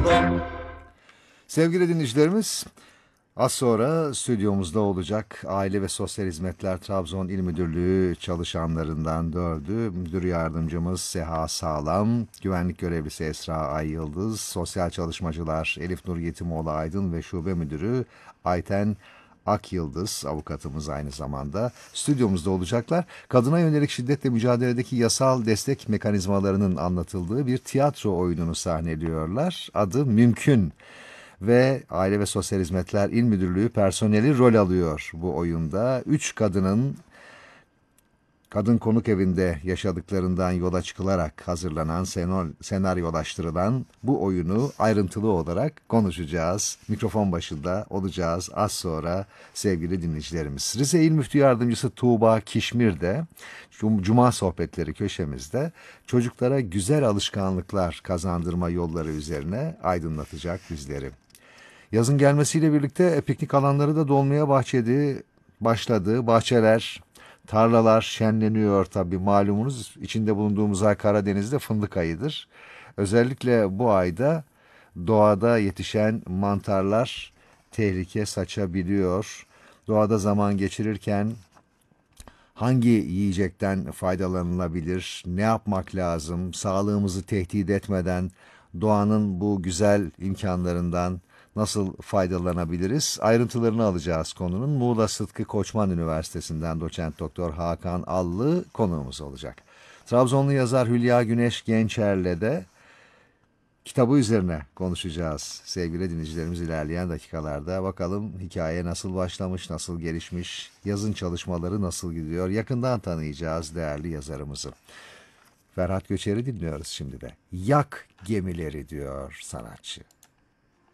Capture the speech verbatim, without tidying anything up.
Sevgili dinleyicilerimiz, az sonra stüdyomuzda olacak Aile ve Sosyal Hizmetler Trabzon İl Müdürlüğü çalışanlarından dördü. Müdür yardımcımız Seha Sağlam, güvenlik görevlisi Esra Ay Yıldız, sosyal çalışmacılar Elif Nur Yetimoğlu Aydın ve şube müdürü Ayten Ak Yıldız, avukatımız aynı zamanda stüdyomuzda olacaklar. Kadına yönelik şiddetle mücadeledeki yasal destek mekanizmalarının anlatıldığı bir tiyatro oyununu sahneliyorlar. Adı Mümkün. Ve Aile ve Sosyal Hizmetler İl Müdürlüğü personeli rol alıyor bu oyunda. Üç kadının kadın konuk evinde yaşadıklarından yola çıkılarak hazırlanan, senaryolaştırılan bu oyunu ayrıntılı olarak konuşacağız. Mikrofon başında olacağız az sonra sevgili dinleyicilerimiz. Rize İl Müftü Yardımcısı Tuğba Kişmir de Cuma Sohbetleri köşemizde çocuklara güzel alışkanlıklar kazandırma yolları üzerine aydınlatacak bizleri. Yazın gelmesiyle birlikte piknik alanları da dolmaya bahçedi, başladı. Bahçeler, tarlalar şenleniyor tabii, malumunuz. İçinde bulunduğumuz ay Karadeniz'de fındık ayıdır. Özellikle bu ayda doğada yetişen mantarlar tehlike saçabiliyor. Doğada zaman geçirirken hangi yiyecekten faydalanılabilir, ne yapmak lazım, sağlığımızı tehdit etmeden doğanın bu güzel imkanlarından nasıl faydalanabiliriz? Ayrıntılarını alacağız konunun. Muğla Sıtkı Koçman Üniversitesi'nden doçent doktor Hakan Allı konuğumuz olacak. Trabzonlu yazar Hülya Güneş Gençer'le de kitabı üzerine konuşacağız sevgili dinleyicilerimiz ilerleyen dakikalarda. Bakalım hikaye nasıl başlamış, nasıl gelişmiş, yazın çalışmaları nasıl gidiyor? Yakından tanıyacağız değerli yazarımızı. Ferhat Göçer'i dinliyoruz şimdi de. Yak gemileri diyor sanatçı.